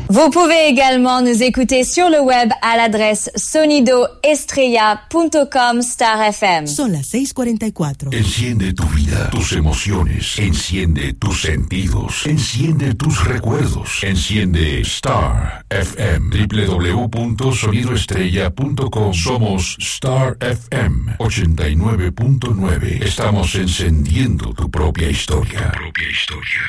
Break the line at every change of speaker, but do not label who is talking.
Vous pouvez également nous écouter sur le web à l'adresse sonidoestrella.com /FM.
Son las 6:44.
Enciende tu vida, tus emociones, enciende tus sentidos, enciende tus recuerdos, enciende Star FM, www.sonidoestrella.com. Somos Star FM 89.9. Estamos encendiendo tu propia historia.